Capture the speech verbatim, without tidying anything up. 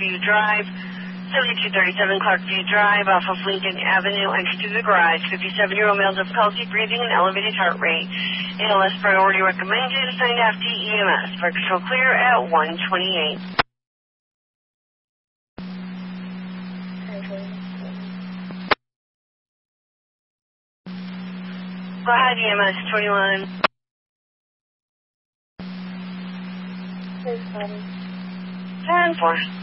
Clarkview Drive, seventy-two thirty-seven Clarkview Drive off of Lincoln Avenue. Enter to the garage. fifty-seven-year-old male, difficulty breathing and elevated heart rate. A L S priority recommended. Assigned after E M S. For control clear at one twenty-eight. Go ahead, E M S twenty-one. ten four.